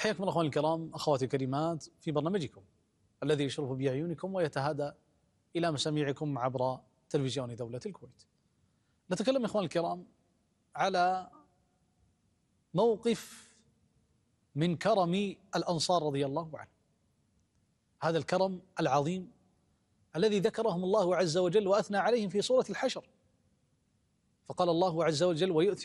حياكم الله اخواني الكرام، اخواتي الكريمات، في برنامجكم الذي يشرف باعينكم ويتهادى الى مسامعكم عبر تلفزيون دولة الكويت. نتكلم يا اخواني الكرام على موقف من كرم الانصار رضي الله عنهم. هذا الكرم العظيم الذي ذكرهم الله عز وجل واثنى عليهم في سورة الحشر، فقال الله عز وجل: ويؤتي